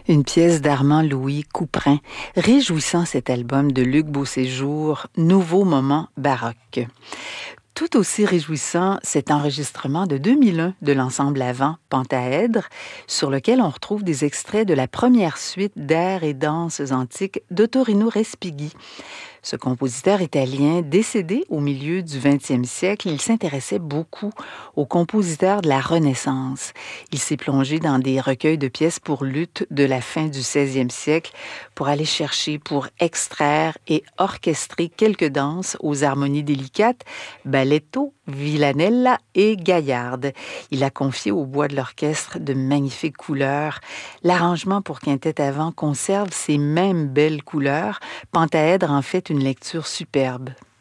Une pièce d'Armand-Louis Couperin, réjouissant cet album de Luc Beauséjour, Nouveau moment baroque. Tout aussi réjouissant, cet enregistrement de 2001 de l'ensemble Avant Pentaèdre, sur lequel on retrouve des extraits de la première suite d'airs et danses antiques d'Ottorino Respighi. Ce compositeur italien, décédé au milieu du 20e siècle, il s'intéressait beaucoup aux compositeurs de la Renaissance. Il s'est plongé dans des recueils de pièces pour luth de la fin du 16e siècle pour aller chercher, pour extraire et orchestrer quelques danses aux harmonies délicates, balletto, villanella et gaillarde. Il a confié au bois de l'orchestre de magnifiques couleurs. L'arrangement pour quintette avant conserve ces mêmes belles couleurs. Pentaèdre en fait une lecture superbe.